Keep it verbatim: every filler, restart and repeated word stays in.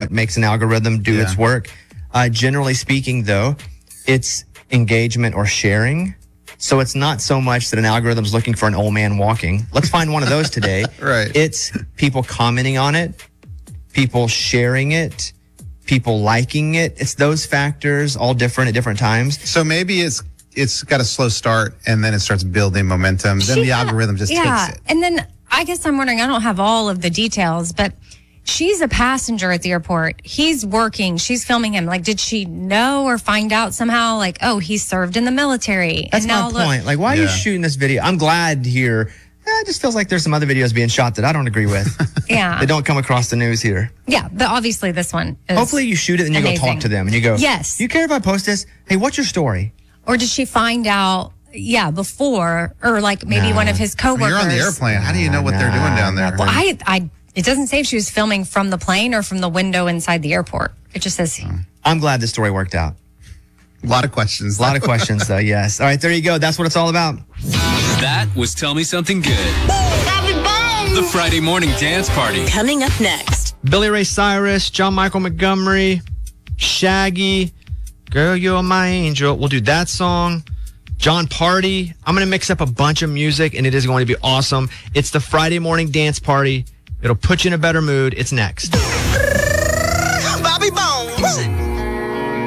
what makes an algorithm do Yeah. its work. Uh, generally speaking, though, it's engagement or sharing. So it's not so much that an algorithm's looking for an old man walking. Let's find one of those today. Right. It's people commenting on it, people sharing it, people liking it. It's those factors, all different at different times. So maybe it's it's got a slow start and then it starts building momentum. Then She the had- algorithm just yeah. takes it. And then I guess I'm wondering, I don't have all of the details, but she's a passenger at the airport. He's working. She's filming him. Like, did she know or find out somehow, like, oh, he served in the military? That's and now my look, point. Like, why are you Yeah. shooting this video? I'm glad here. Eh, it just feels like there's some other videos being shot that I don't agree with. Yeah. They don't come across the news here. Yeah, but obviously this one is. Hopefully you shoot it and you amazing. go talk to them and you go, Yes. Do you care if I post this? Hey, what's your story? Or did she find out, yeah, before, or like maybe Nah. one of his coworkers? You're on the airplane. How do you know what they're doing down there? Well, I, I, it doesn't say if she was filming from the plane or from the window inside the airport. It just says. I'm glad this story worked out. A lot of questions. A lot of questions, though, yes. All right, there you go. That's what it's all about. That was Tell Me Something Good. The Friday morning dance party. Coming up next. Billy Ray Cyrus, John Michael Montgomery, Shaggy, Girl, You're My Angel. We'll do that song. John Party. I'm going to mix up a bunch of music, and it is going to be awesome. It's the Friday morning dance party. It'll put you in a better mood. It's next. Bobby Bones.